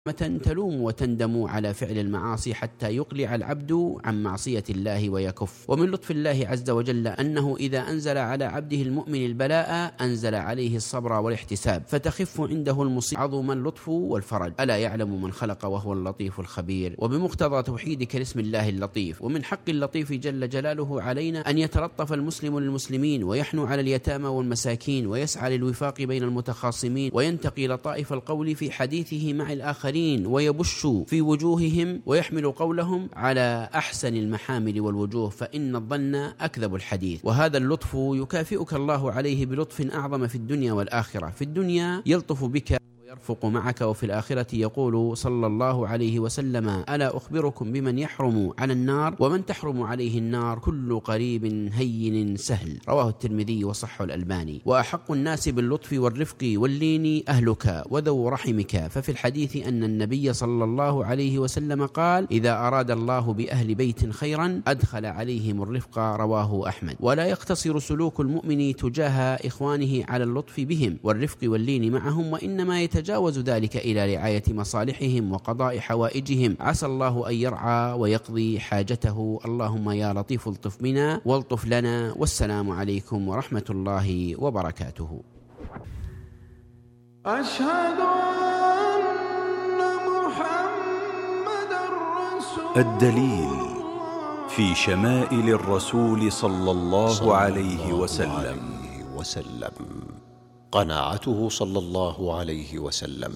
تلوم وتندم على فعل المعاصي حتى يقلع العبد عن معصية الله ويكف. ومن لطف الله عز وجل أنه إذا أنزل على عبده المؤمن البلاء أنزل عليه الصبر والاحتساب فتخف عنده المصيبة. عظم اللطف والفرج. ألا يعلم من خلق وهو اللطيف الخبير. وبمقتضى توحيدك لاسم الله اللطيف، ومن حق اللطيف جل جلاله علينا أن يتلطف المسلم للمسلمين ويحنو على اليتامى والمساكين ويسعى للوفاق بين المتخاصمين وينتقي لطائف القول في حديثه مع الآخرين ويبش في وجوههم ويحمل قولهم على أحسن المحامل والوجوه، فإن الظن أكذب الحديث. وهذا اللطف يكافئك الله عليه بلطف أعظم في الدنيا والآخرة. في الدنيا يلطف بك يرفق معك، وفي الآخرة يقول صلى الله عليه وسلم: ألا أخبركم بمن يحرم على النار ومن تحرم عليه النار كل قريب هين سهل. رواه الترمذي وصححه الألباني. وأحق الناس باللطف والرفق واللين أهلك وذو رحمك. ففي الحديث أن النبي صلى الله عليه وسلم قال: إذا أراد الله بأهل بيت خيرا أدخل عليهم الرفق. رواه أحمد. ولا يقتصر سلوك المؤمن تجاه إخوانه على اللطف بهم والرفق واللين معهم، وإنما يتجاوز ذلك إلى رعاية مصالحهم وقضاء حوائجهم. عسى الله أن يرعى ويقضي حاجته. اللهم يا لطيف الطف بنا والطف لنا. والسلام عليكم ورحمة الله وبركاته. أشهد أن محمد رسول الدليل في شمائل الرسول صلى الله عليه وسلم. قناعته صلى الله عليه وسلم.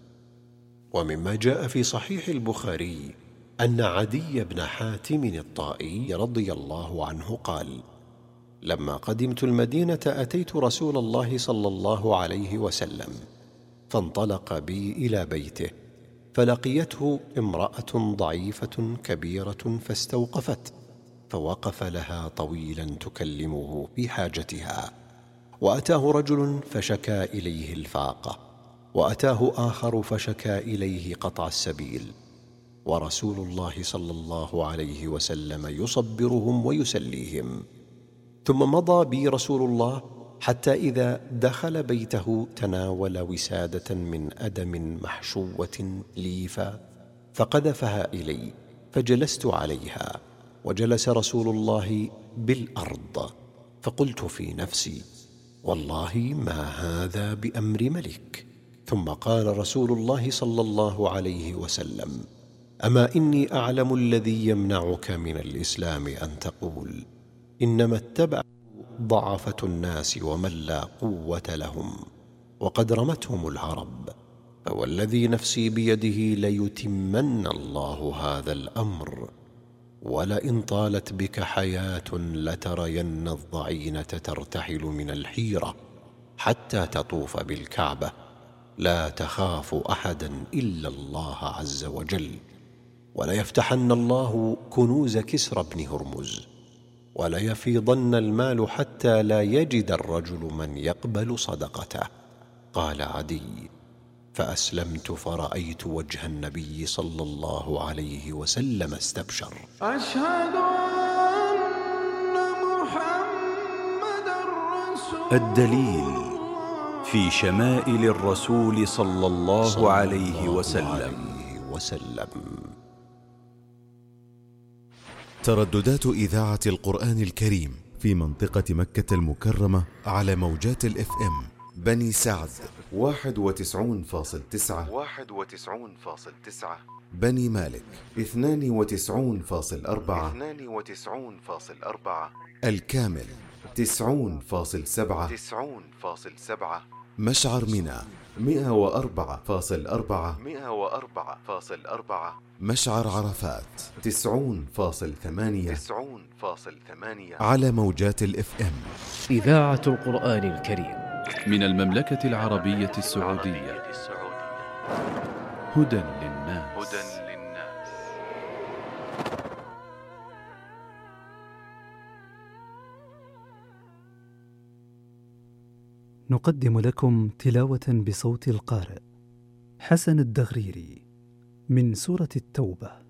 ومما جاء في صحيح البخاري أن عدي بن حاتم الطائي رضي الله عنه قال: لما قدمت المدينة أتيت رسول الله صلى الله عليه وسلم، فانطلق بي إلى بيته، فلقيته امرأة ضعيفة كبيرة فاستوقفت، فوقف لها طويلا تكلمه في حاجتها. وأتاه رجل فشكى إليه الفاقة، وأتاه آخر فشكى إليه قطع السبيل، ورسول الله صلى الله عليه وسلم يصبرهم ويسليهم. ثم مضى بي رسول الله حتى إذا دخل بيته تناول وسادة من أدم محشوة ليفا فقذفها إلي، فجلست عليها، وجلس رسول الله بالأرض، فقلت في نفسي: والله ما هذا بأمر ملك. ثم قال رسول الله صلى الله عليه وسلم: أما إني أعلم الذي يمنعك من الإسلام أن تقول إنما اتبع ضعفة الناس ومن لا قوة لهم، وقد رمتهم العرب، فوالذي نفسي بيده ليتمن الله هذا الأمر، ولئن طالت بك حياة لترين الضعينة ترتحل من الحيرة حتى تطوف بالكعبة، لا تخاف أحدا إلا الله عز وجل، وليفتحن الله كنوز كسرى بن هرمز، وليفيضن المال حتى لا يجد الرجل من يقبل صدقته. قال عدي: فأسلمت فرأيت وجه النبي صلى الله عليه وسلم استبشر. أشهد أن محمد رسول الدليل في شمائل الرسول صلى الله عليه وسلم. ترددات إذاعة القرآن الكريم في منطقة مكة المكرمة على موجات الFM بني سعد 91.9، بني مالك 92.4، الكامل 90.7، مشعر منى 104.4، مشعر عرفات 90.8 على موجات الFM. إذاعة القرآن الكريم من المملكة العربية السعودية. هدى للناس. نقدم لكم تلاوة بصوت القارئ حسن الدغريري من سورة التوبة.